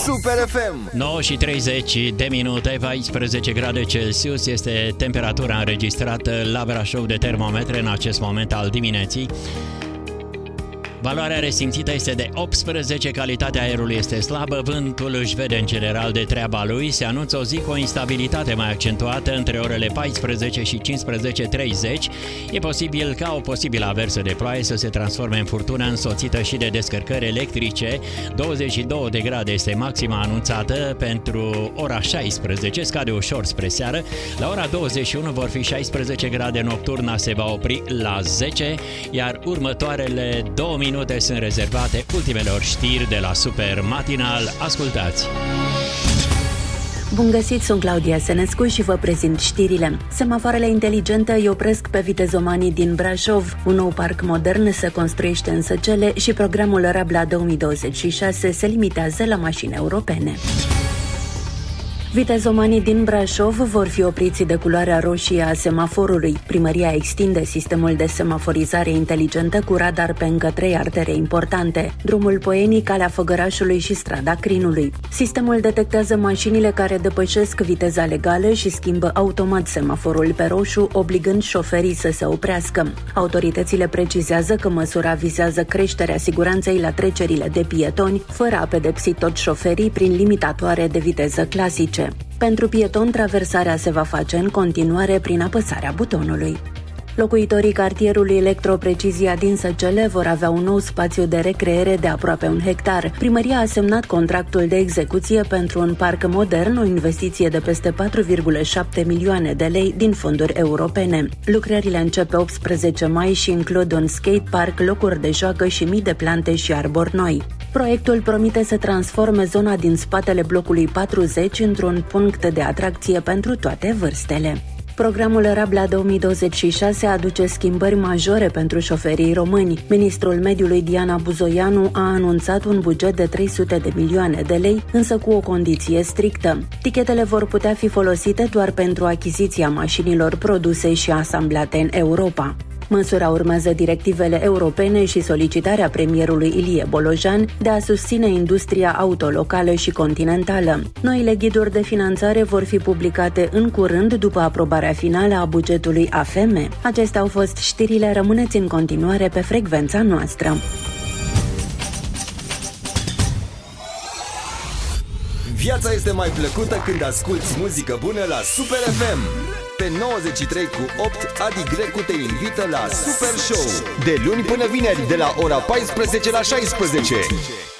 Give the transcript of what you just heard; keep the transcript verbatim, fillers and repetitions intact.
Super F M. nouă și treizeci de minute, paisprezece grade Celsius este temperatura înregistrată la Brașov de termometre în acest moment al dimineții. Valoarea resimțită este de optsprezece, calitatea aerului este slabă, vântul își vede în general de treaba lui, se anunță o zi cu o instabilitate mai accentuată între orele paisprezece și cincisprezece treizeci. E posibil ca o posibilă aversă de ploaie să se transforme în furtună însoțită și de descărcări electrice. douăzeci și două de grade este maxima anunțată pentru ora șaisprezece, scade ușor spre seară. La ora douăzeci și unu vor fi șaisprezece grade, nocturna se va opri la zece, iar următoarele două minute sunt rezervate ultimelor știri de la Super Matinal. Ascultați! Bun găsit, sunt Claudia Senescu și vă prezint știrile. Semafoarele inteligente îi opresc pe vitezomanii din Brașov. Un nou parc modern se construiește în Săcele și programul Rabla două mii douăzeci și șase se limitează la mașini europene. Vitezomanii din Brașov vor fi opriți de culoarea roșie a semaforului. Primăria extinde sistemul de semaforizare inteligentă cu radar pe încă trei artere importante: drumul Poenii, Calea Făgărașului și strada Crinului. Sistemul detectează mașinile care depășesc viteza legală și schimbă automat semaforul pe roșu, obligând șoferii să se oprească. Autoritățile precizează că măsura vizează creșterea siguranței la trecerile de pietoni, fără a pedepsi toți șoferii prin limitatoare de viteză clasice. Pentru pieton, traversarea se va face în continuare prin apăsarea butonului. Locuitorii cartierului Electroprecizia din Săcele vor avea un nou spațiu de recreere de aproape un hectar. Primăria a semnat contractul de execuție pentru un parc modern, o investiție de peste patru virgulă șapte milioane de lei din fonduri europene. Lucrările încep pe optsprezece mai și includ un skatepark, locuri de joacă și mii de plante și arbori noi. Proiectul promite să transforme zona din spatele blocului patruzeci într-un punct de atracție pentru toate vârstele. Programul Rabla două mii douăzeci și șase aduce schimbări majore pentru șoferii români. Ministrul Mediului Diana Buzoianu a anunțat un buget de trei sute de milioane de lei, însă cu o condiție strictă. Tichetele vor putea fi folosite doar pentru achiziția mașinilor produse și asamblate în Europa. Măsura urmează directivele europene și solicitarea premierului Ilie Bolojan de a susține industria auto locală și continentală. Noile ghiduri de finanțare vor fi publicate în curând după aprobarea finală a bugetului A F M. Acestea au fost știrile, rămâneți în continuare pe frecvența noastră. Viața este mai plăcută când asculti muzică bună la Super F M. Pe nouăzeci și trei cu opt, Adi Grecu te invită la Super Show. De luni până vineri, de la ora paisprezece la șaisprezece.